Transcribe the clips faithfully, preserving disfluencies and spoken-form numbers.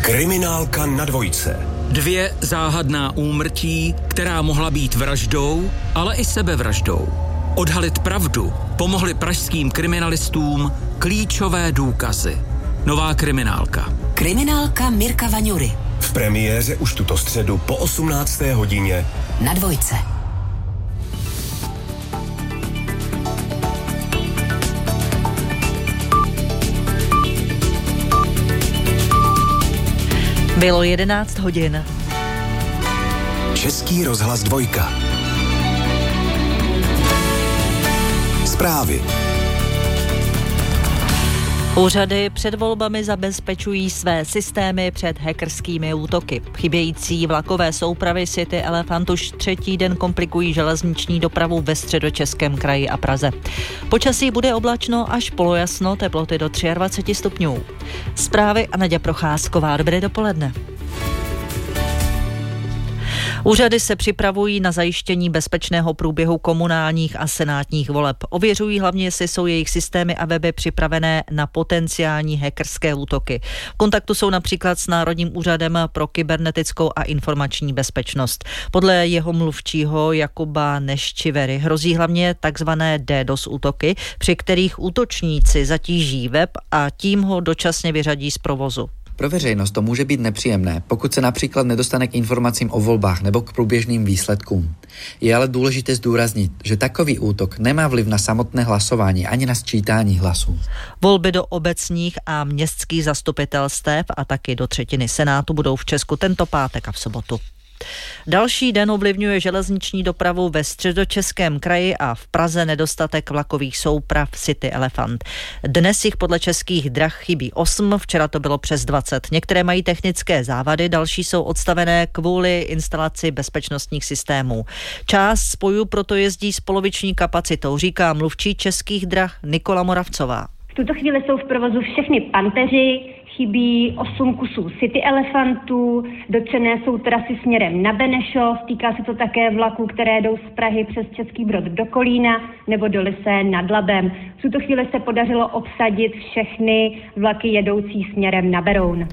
Kriminálka na dvojce. Dvě záhadná úmrtí, která mohla být vraždou, ale i sebevraždou. Odhalit pravdu pomohly pražským kriminalistům klíčové důkazy. Nová kriminálka. Kriminálka Mirka Vaňury. V premiéře už tuto středu po osmnácté hodině na dvojce. Bylo jedenáct hodin. Český rozhlas dvojka. Zprávy. Úřady před volbami zabezpečují své systémy před hackerskými útoky. Chybějící vlakové soupravy City Elephant už třetí den komplikují železniční dopravu ve Středočeském kraji a Praze. Počasí bude oblačno až polojasno, teploty do dvacet tři stupňů. Zprávy a Naďa Procházková. Dobré dopoledne. Úřady se připravují na zajištění bezpečného průběhu komunálních a senátních voleb. Ověřují hlavně, jestli jsou jejich systémy a weby připravené na potenciální hackerské útoky. V kontaktu jsou například s Národním úřadem pro kybernetickou a informační bezpečnost. Podle jeho mluvčího Jakuba Neščivery hrozí hlavně takzvané DDoS útoky, při kterých útočníci zatíží web a tím ho dočasně vyřadí z provozu. Pro veřejnost to může být nepříjemné, pokud se například nedostane k informacím o volbách nebo k průběžným výsledkům. Je ale důležité zdůraznit, že takový útok nemá vliv na samotné hlasování ani na sčítání hlasů. Volby do obecních a městských zastupitelstev a taky do třetiny senátu budou v Česku tento pátek a v sobotu. Další den ovlivňuje železniční dopravu ve Středočeském kraji a v Praze nedostatek vlakových souprav City Elephant. Dnes jich podle Českých drah chybí osm, včera to bylo přes dvacet. Některé mají technické závady, další jsou odstavené kvůli instalaci bezpečnostních systémů. Část spojů proto jezdí s poloviční kapacitou, říká mluvčí Českých drah Nikola Moravcová. V tuto chvíli jsou v provozu všechny Panteři, chybí osm kusů City Elefantů, dotčené jsou trasy směrem na Benešov, týká se to také vlaků, které jdou z Prahy přes Český Brod do Kolína nebo do Lysé nad Labem. V tuto chvíli se podařilo obsadit všechny vlaky jedoucí směrem na Beroun.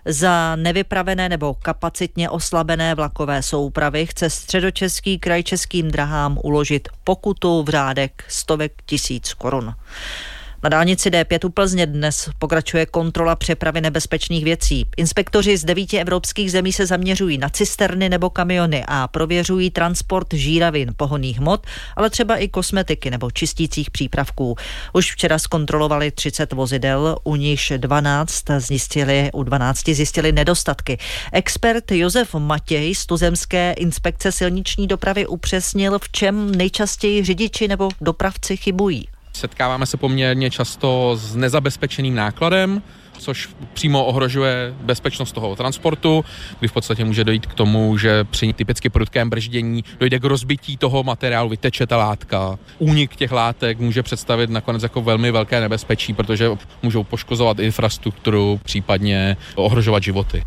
Za nevypravené nebo kapacitně oslabené vlakové soupravy chce Středočeský kraj Českým drahám uložit pokutu v řádech stovek tisíc korun. Na dálnici D pět u Plzně dnes pokračuje kontrola přepravy nebezpečných věcí. Inspektoři z devíti evropských zemí se zaměřují na cisterny nebo kamiony a prověřují transport žíravin, pohonných hmot, ale třeba i kosmetiky nebo čistících přípravků. Už včera zkontrolovali třicet vozidel, u nichž dvanáct zjistili, u dvanácti zjistili nedostatky. Expert Josef Matěj z tuzemské inspekce silniční dopravy upřesnil, v čem nejčastěji řidiči nebo dopravci chybují. Setkáváme se poměrně často s nezabezpečeným nákladem, což přímo ohrožuje bezpečnost toho transportu, kdy v podstatě může dojít k tomu, že při typicky prudkém brždění dojde k rozbití toho materiálu, vyteče ta látka. Únik těch látek může představit nakonec jako velmi velké nebezpečí, protože můžou poškozovat infrastrukturu, případně ohrožovat životy.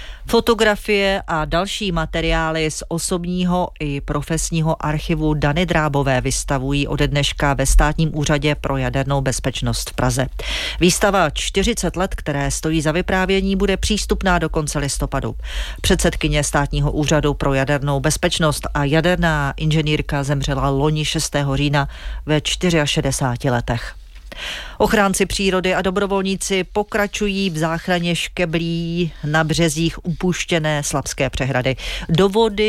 Fotografie a další materiály z osobního i profesního archivu Dany Drábové vystavují ode dneška ve Státním úřadě pro jadernou bezpečnost v Praze. Výstava čtyřicet let, které stojí za vyprávění, bude přístupná do konce listopadu. Předsedkyně Státního úřadu pro jadernou bezpečnost a jaderná inženýrka zemřela loni šestého října ve šedesáti čtyřech letech. Ochránci přírody a dobrovolníci pokračují v záchraně škeblí na březích upuštěné Slapské přehrady. Do vody